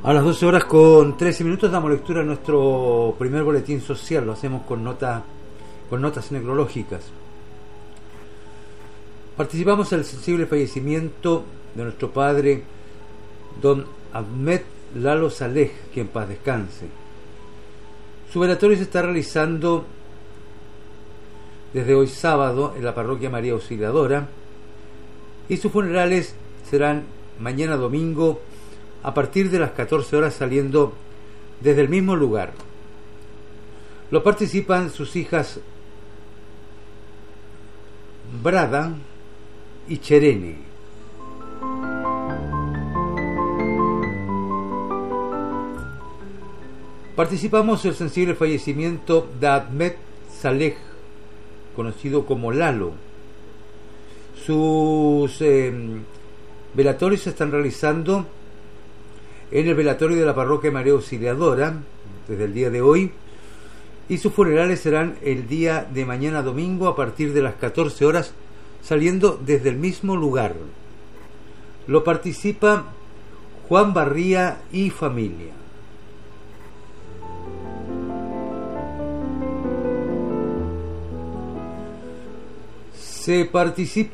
A las 12 horas con 13 minutos damos lectura a nuestro primer boletín social. Lo hacemos con notas necrológicas. Participamos en el sensible fallecimiento de nuestro padre don Ahmed Lalo Saleh, que en paz descanse. Su velatorio se está realizando desde hoy sábado en la parroquia María Auxiliadora y sus funerales serán mañana domingo a partir de las 14 horas saliendo desde el mismo lugar. Lo participan sus hijas Brada y Cherene. Participamos en el sensible fallecimiento de Ahmed Saleh, conocido como Lalo. Sus velatorios se están realizando en el velatorio de la parroquia María Auxiliadora desde el día de hoy, y sus funerales serán el día de mañana domingo a partir de las 14 horas saliendo desde el mismo lugar. Lo participa Juan Barría y familia. Se participa